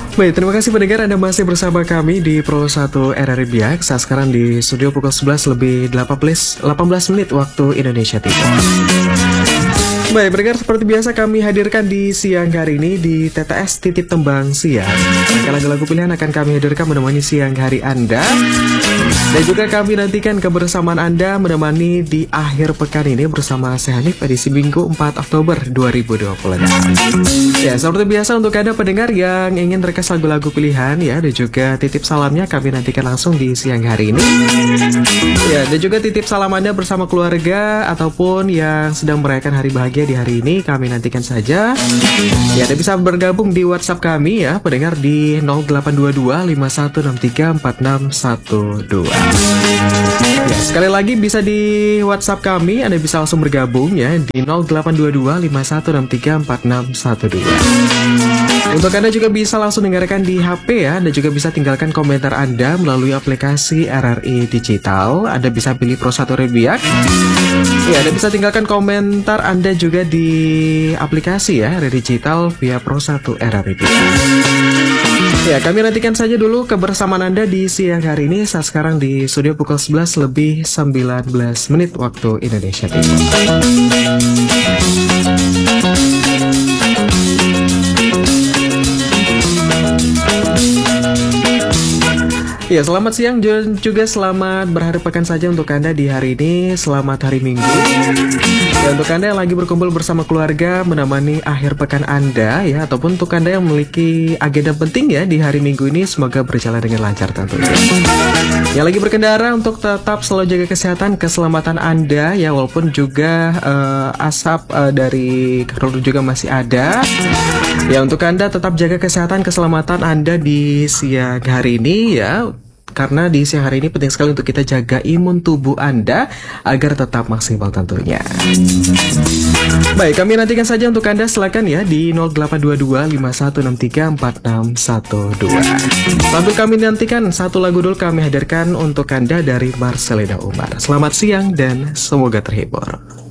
Baik, terima kasih pendengar Anda masih bersama kami di Pro 1 RRI Biak. Saat sekarang di studio pukul 11 lebih 18 menit waktu Indonesia Timur. Baik, pendengar, seperti biasa kami hadirkan di siang hari ini di TTS Titip Tembang Siang. Lagu-lagu pilihan akan kami hadirkan menemani siang hari Anda. Dan juga kami nantikan kebersamaan Anda menemani di akhir pekan ini bersama saya Hanif edisi Minggu 4 Oktober 2020. Ya, seperti biasa untuk Anda pendengar yang ingin request lagu-lagu pilihan ya, dan juga titip salamnya kami nantikan langsung di siang hari ini. Ya, dan juga titip salam Anda bersama keluarga ataupun yang sedang merayakan hari bahagia di hari ini kami nantikan saja. Ya, Anda bisa bergabung di WhatsApp kami ya, pendengar di 0822 5163 4612. Ya, sekali lagi bisa di WhatsApp kami, Anda bisa langsung bergabung ya di 0822 5163 4612. Untuk Anda juga bisa langsung dengarkan di HP ya, Anda juga bisa tinggalkan komentar Anda melalui aplikasi RRI Digital. Anda bisa pilih Pro 1 Biak. Ya, Anda bisa tinggalkan komentar Anda juga di aplikasi ya RRI Digital via Pro 1 RRI Biak. Ya, kami nantikan saja dulu kebersamaan Anda di siang hari ini. Saat sekarang di studio pukul 11 lebih 19 menit waktu Indonesia Timur. Ya, selamat siang juga selamat berhari pekan saja untuk Anda di hari ini. Selamat hari Minggu. Dan untuk Anda yang lagi berkumpul bersama keluarga menemani akhir pekan Anda ya, ataupun untuk Anda yang memiliki agenda penting ya di hari Minggu ini, semoga berjalan dengan lancar tentunya. Yang lagi berkendara untuk tetap selalu jaga kesehatan, keselamatan Anda ya, walaupun juga asap dari kereta juga masih ada. Ya, untuk Anda tetap jaga kesehatan, keselamatan Anda di siang hari ini ya. Karena di siang hari ini penting sekali untuk kita jaga imun tubuh Anda agar tetap maksimal tentunya. Baik, kami nantikan saja untuk Anda, silakan ya di 0822 5163 4612. Sambil kami nantikan satu lagu dulu kami hadirkan untuk Anda dari Marcelina Umar. Selamat siang dan semoga terhibur.